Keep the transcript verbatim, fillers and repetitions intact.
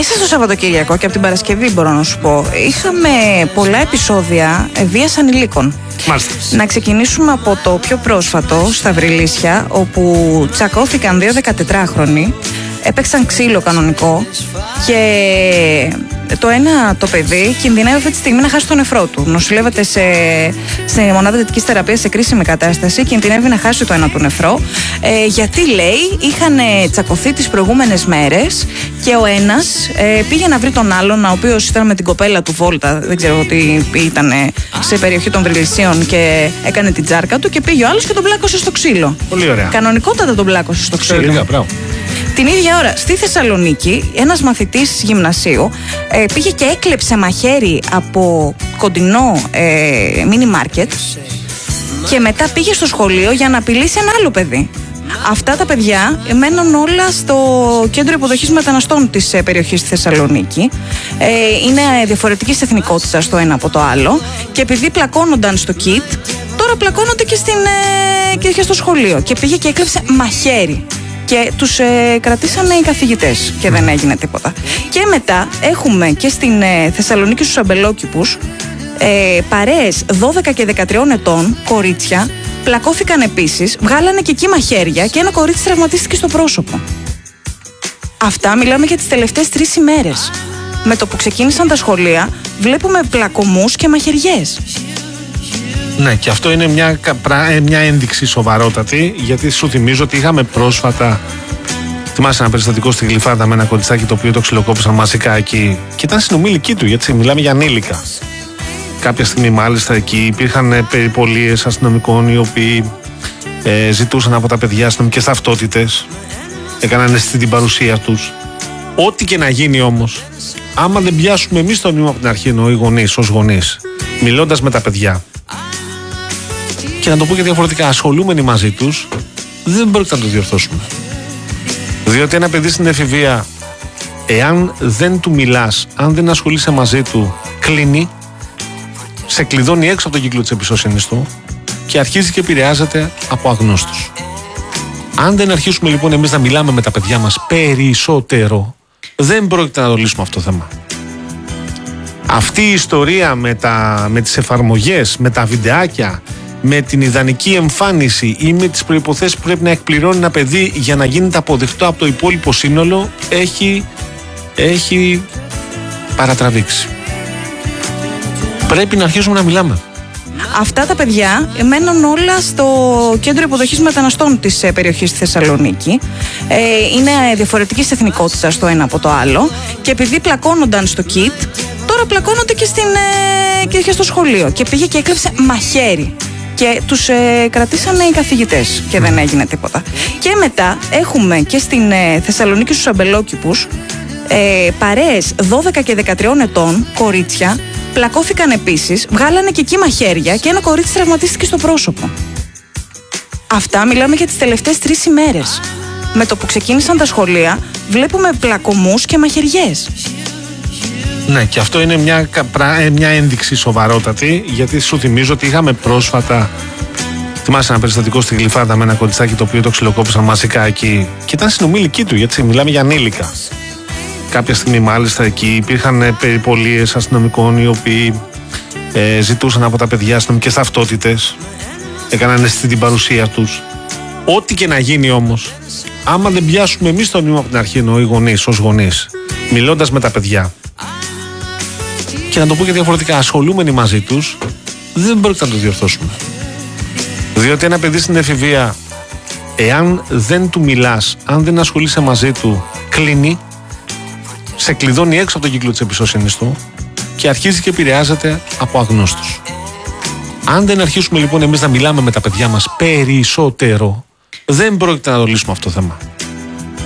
Μέσα στο Σαββατοκύριακο και από την Παρασκευή, μπορώ να σου πω, είχαμε πολλά επεισόδια βίας ανηλίκων. Μάλιστα. Να ξεκινήσουμε από το πιο πρόσφατο, στα Βρυλίσια, όπου τσακώθηκαν δύο δεκατετράχρονοι, έπαιξαν ξύλο κανονικό και το ένα το παιδί κινδυνεύει αυτή τη στιγμή να χάσει τον νεφρό του. Νοσηλεύεται σε, σε μονάδα δυτικής θεραπείας σε κρίσιμη κατάσταση, κινδυνεύει να χάσει το ένα του νεφρό, ε, γιατί λέει είχαν τσακωθεί τις προηγούμενες μέρες και ο ένας ε, πήγε να βρει τον άλλον, ο οποίος ήταν με την κοπέλα του βόλτα, δεν ξέρω ότι ήταν σε περιοχή των Βρυλισίων και έκανε την τσάρκα του, και πήγε ο άλλος και τον πλάκωσε στο ξύλο. Πολύ ωραία. Κανονικότατα τον πλάκωσε στο ξύλο. Λίγα, μπράβο. Την ίδια ώρα στη Θεσσαλονίκη ένας μαθητής γυμνασίου ε, πήγε και έκλεψε μαχαίρι από κοντινό ε, μίνι μάρκετ και μετά πήγε στο σχολείο για να απειλήσει ένα άλλο παιδί. Αυτά τα παιδιά μένουν όλα στο κέντρο υποδοχής μεταναστών της ε, περιοχής στη Θεσσαλονίκη. Ε, είναι διαφορετικής εθνικότητας το ένα από το άλλο και επειδή πλακώνονταν στο κιτ, τώρα πλακώνονται και, στην, ε, και στο σχολείο, και πήγε και έκλεψε μαχαίρι. Και τους ε, κρατήσανε οι καθηγητές και δεν έγινε τίποτα. Και μετά έχουμε και στην ε, Θεσσαλονίκη στους αμπελόκηπους ε, παρέες δώδεκα και δεκατρία ετών, κορίτσια, πλακώθηκαν επίσης, βγάλανε και εκεί μαχαίρια και ένα κορίτσι τραυματίστηκε στο πρόσωπο. Αυτά μιλάμε για τις τελευταίες τρεις ημέρες. Με το που ξεκίνησαν τα σχολεία βλέπουμε πλακωμούς και μαχαιριές. Ναι, και αυτό είναι μια, μια ένδειξη σοβαρότατη, γιατί σου θυμίζω ότι είχαμε πρόσφατα, θυμάσαι, ένα περιστατικό στη Γλυφάδα με ένα κοριτσάκι το οποίο το ξυλοκόπησαν μαζικά εκεί και ήταν συνομήλικοί του, γιατί μιλάμε για ανήλικα. Κάποια στιγμή μάλιστα εκεί υπήρχαν περιπολίες αστυνομικών οι οποίοι ε, ζητούσαν από τα παιδιά αστυνομικές ταυτότητες, έκαναν αισθητή την παρουσία τους. Ό,τι και να γίνει όμως, άμα δεν πιάσουμε εμείς το νήμα από την αρχή, εννοώ οι γονείς ως γονείς, μιλώντας με τα παιδιά, και να το πω και διαφορετικά, ασχολούμενοι μαζί τους, δεν πρόκειται να το διορθώσουμε. Διότι ένα παιδί στην εφηβεία, εάν δεν του μιλάς, αν δεν ασχολείσαι μαζί του, κλείνει, σε κλειδώνει έξω από τον κύκλο της εμπιστοσύνης του και αρχίζει και επηρεάζεται από αγνώστους. Αν δεν αρχίσουμε λοιπόν εμείς να μιλάμε με τα παιδιά μας περισσότερο, δεν πρόκειται να το λύσουμε αυτό το θέμα. Αυτή η ιστορία με, τα, με τις εφαρμογές, με τα βιντεάκια, με την ιδανική εμφάνιση ή με τις προϋποθέσεις που πρέπει να εκπληρώνει ένα παιδί για να γίνεται αποδεκτό από το υπόλοιπο σύνολο, έχει, έχει παρατραβήξει. Πρέπει να αρχίσουμε να μιλάμε. Αυτά τα παιδιά μένουν όλα στο κέντρο υποδοχής μεταναστών της ε, περιοχής στη Θεσσαλονίκη. Ε, είναι διαφορετικής εθνικότητας το ένα από το άλλο και επειδή πλακώνονταν στο κιτ, τώρα πλακώνονται και, στην, ε, και στο σχολείο, και πήγε και έκλεψε μαχαίρι. Και τους ε, κρατήσανε οι καθηγητές και δεν έγινε τίποτα. Και μετά έχουμε και στην ε, Θεσσαλονίκη στους αμπελόκηπους ε, παρέες δώδεκα και δεκατρία ετών, κορίτσια, πλακώθηκαν επίσης, βγάλανε και εκεί μαχαίρια και ένα κορίτσι τραυματίστηκε στο πρόσωπο. Αυτά μιλάμε για τις τελευταίες τρεις ημέρες. Με το που ξεκίνησαν τα σχολεία βλέπουμε πλακωμούς και μαχαιριές. Ναι, και αυτό είναι μια, μια ένδειξη σοβαρότατη, γιατί σου θυμίζω ότι είχαμε πρόσφατα, θυμάσαι, ένα περιστατικό στη Γλυφάδα με ένα κοριτσάκι το οποίο το ξυλοκόπησαν μαζικά εκεί και ήταν συνομήλικοί του, γιατί μιλάμε για ανήλικα. Κάποια στιγμή μάλιστα εκεί υπήρχαν περιπολίες αστυνομικών οι οποίοι ε, ζητούσαν από τα παιδιά αστυνομικές ταυτότητες, έκαναν αισθητή την παρουσία τους. Ό,τι και να γίνει όμως, άμα δεν πιάσουμε εμείς το νήμα από την αρχή, εννοώ οι γονείς ως γονείς, μιλώντας με τα παιδιά, και να το πω και διαφορετικά, ασχολούμενοι μαζί τους, δεν πρόκειται να το διορθώσουμε. Διότι ένα παιδί στην εφηβεία, εάν δεν του μιλάς, αν δεν ασχολείσαι μαζί του, κλείνει, σε κλειδώνει έξω από τον κύκλο της εμπιστοσύνης του και αρχίζει και επηρεάζεται από αγνώστους. Αν δεν αρχίσουμε λοιπόν εμείς να μιλάμε με τα παιδιά μας περισσότερο, δεν πρόκειται να το λύσουμε αυτό το θέμα.